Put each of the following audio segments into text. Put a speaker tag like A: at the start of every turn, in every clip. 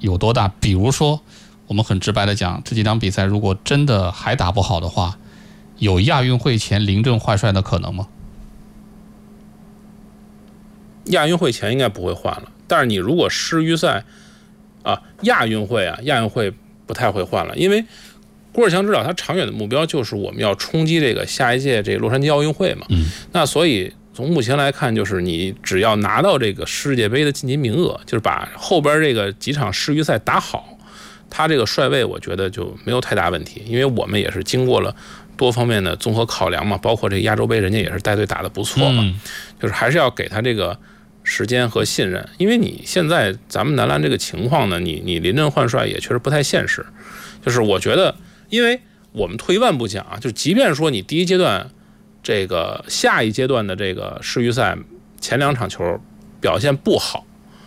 A: 有多大？比如说，我们很直白的讲，这几场比赛如果真的还打不好的话，有亚运会前临阵换帅的可能吗？
B: 亚运会前应该不会换了，但是你如果世预赛亚运会不太会换了，因为郭士强知道他长远的目标就是我们要冲击这个下一届这个洛杉矶奥运会嘛。那所以从目前来看，就是你只要拿到这个世界杯的晋级名额，就是把后边这个几场世预赛打好，他这个帅位我觉得就没有太大问题，因为我们也是经过了多方面的综合考量嘛，包括这个亚洲杯人家也是带队打得不错嘛，就是还是要给他这个时间和信任，因为你现在咱们男篮这个情况呢，你临阵换帅也确实不太现实。就是我觉得，因为我们退一万步讲啊，就即便说你第一阶段这个下一阶段的这个世预赛前2场球表现不好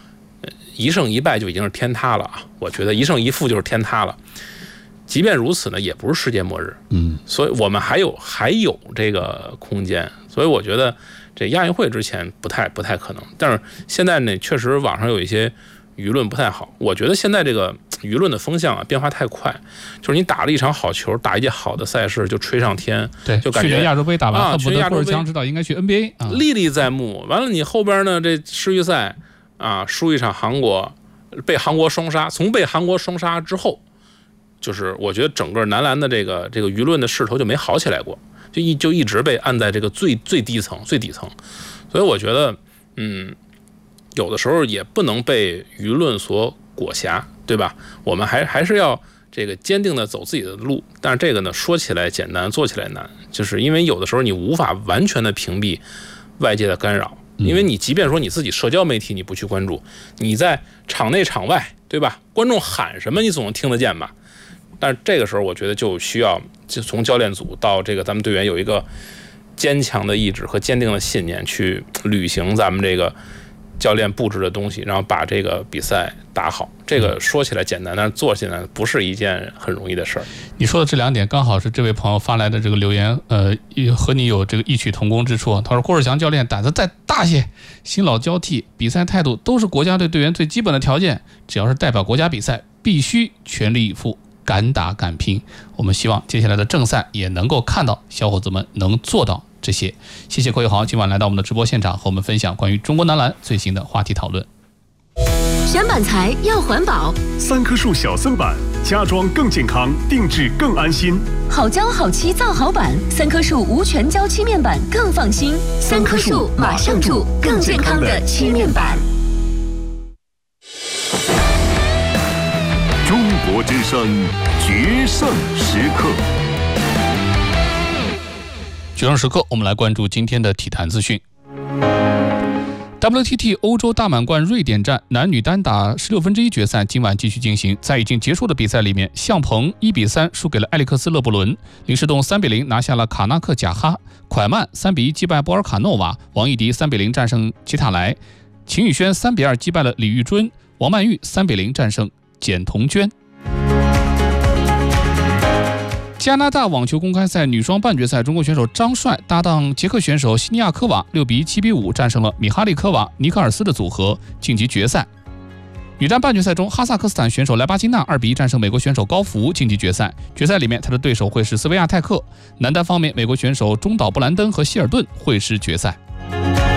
B: ，1胜1败就已经是天塌了啊！我觉得1胜1负就是天塌了。即便如此呢，也不是世界末日，所以我们还有这个空间。所以我觉得这亚运会之前不太可能，但是现在呢，确实网上有一些舆论不太好。我觉得现在这个舆论的风向变化太快，就是你打了一场好球，打一届好的赛事就吹上天，
A: 对，
B: 就感觉
A: 去年亚洲杯打完，恨不得郭士强知道应该去 NBA，
B: 历历在目。完了，你后边呢这世预赛输一场韩国，被韩国双杀，从被韩国双杀之后，就是我觉得整个男篮的这个舆论的势头就没好起来过，就一直被按在这个最底层。所以我觉得有的时候也不能被舆论所裹挟，对吧？我们还是要这个坚定的走自己的路，但是这个呢说起来简单，做起来难，就是因为有的时候你无法完全的屏蔽外界的干扰，因为你即便说你自己社交媒体你不去关注，你在场内场外，对吧？观众喊什么你总能听得见吧？但是这个时候我觉得就需要就从教练组到这个咱们队员有一个坚强的意志和坚定的信念去履行咱们这个教练布置的东西，然后把这个比赛打好。这个说起来简单，但是做起来不是一件很容易的事儿。
A: 你说的这2点刚好是这位朋友发来的这个留言，和你有这个异曲同工之处。他说郭士强教练胆子再大些，新老交替，比赛态度都是国家队队员最基本的条件，只要是代表国家比赛，必须全力以赴，敢打敢拼。我们希望接下来的正赛也能够看到小伙子们能做到这些。谢谢郭友豪今晚来到我们的直播现场，和我们分享关于中国男篮最新的话题讨论。
C: 选板材要环保
D: ，3棵树小森板，家装更健康，定制更安心。
C: 好胶好漆造好板，3棵树无全胶漆面板更放心。3棵树马上住更健康的漆面板。
D: 中国之声决胜时刻。
A: 决胜时刻，我们来关注今天的体坛资讯。WTT 欧洲大满贯瑞典站男女单打16分之一决赛今晚继续进行，在已经结束的比赛里面，向鹏1比3输给了埃里克斯勒布伦，林士栋3比0拿下了卡纳克贾哈，蒯曼3比1击败波尔卡诺瓦，王艺迪3比0战胜齐塔莱，秦宇轩3比2击败了李玉尊，王曼玉3比0战胜简彤娟。加拿大网球公开赛女双半决赛，中国选手张帅搭档捷克选手西尼亚科娃6比1、7比5战胜了米哈利科娃、尼克尔斯的组合，晋级决赛。女单半决赛中，哈萨克斯坦选手莱巴金娜2比1战胜美国选手高福，晋级决赛。决赛里面，她的对手会是斯维亚泰克。男单方面，美国选手中岛布兰登和希尔顿会师决赛。